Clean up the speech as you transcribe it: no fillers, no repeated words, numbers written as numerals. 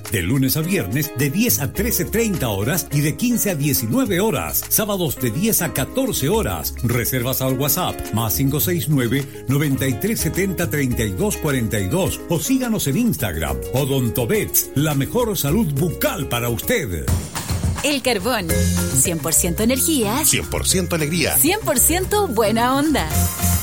De lunes a viernes de 10 a 13:30 horas y de 15 a 19 horas. Sábados de 10 a 14 horas. Reservas al WhatsApp +569-9370-3242 o síganos en Instagram. Odontobets, la mejor salud bucal para usted. El Carbón. 100% energía. 100% alegría. 100% buena onda.